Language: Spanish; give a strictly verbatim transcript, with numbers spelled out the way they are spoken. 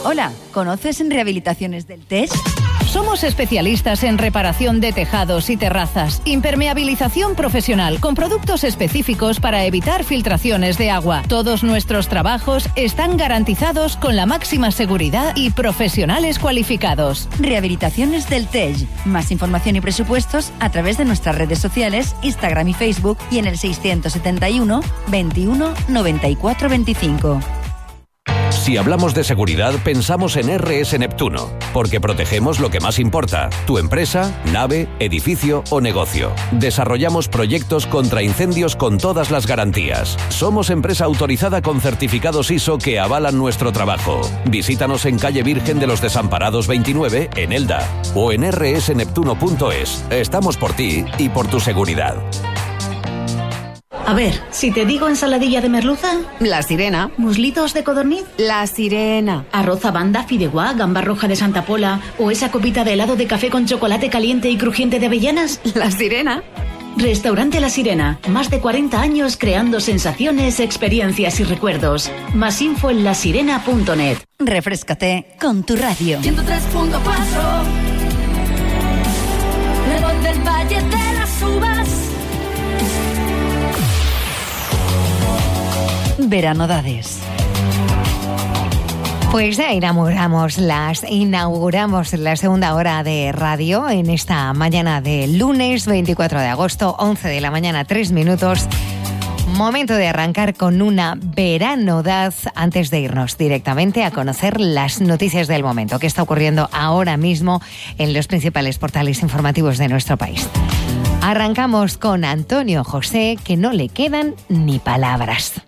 Hola, ¿conoces en Rehabilitaciones del Tej? Somos especialistas en reparación de tejados y terrazas, impermeabilización profesional con productos específicos para evitar filtraciones de agua. Todos nuestros trabajos están garantizados con la máxima seguridad y profesionales cualificados. Rehabilitaciones del Tej. Más información y presupuestos a través de nuestras redes sociales, Instagram y Facebook y en el seiscientos setenta y uno, veintiuno, noventa y cuatro, veinticinco. Si hablamos de seguridad, pensamos en R S Neptuno, porque protegemos lo que más importa, tu empresa, nave, edificio o negocio. Desarrollamos proyectos contra incendios con todas las garantías. Somos empresa autorizada con certificados I S O que avalan nuestro trabajo. Visítanos en calle Virgen de los Desamparados veintinueve, en Elda, o en erre ese neptuno punto es. Estamos por ti y por tu seguridad. A ver, si te digo ensaladilla de merluza... La sirena. ¿Muslitos de codorniz? La sirena. ¿Arroz a banda, fideuá, gamba roja de Santa Pola o esa copita de helado de café con chocolate caliente y crujiente de avellanas? La sirena. Restaurante La Sirena. Más de cuarenta años creando sensaciones, experiencias y recuerdos. Más info en la sirena punto net. Refréscate con tu radio. ciento tres punto cuatro. La voz del Valle de las Uvas. Veranodades. Pues ya inauguramos, las, inauguramos la segunda hora de radio en esta mañana de lunes veinticuatro de agosto, once de la mañana, tres minutos. Momento de arrancar con una veranodad antes de irnos directamente a conocer las noticias del momento, que está ocurriendo ahora mismo en los principales portales informativos de nuestro país. Arrancamos con Antonio José, que no le quedan ni palabras.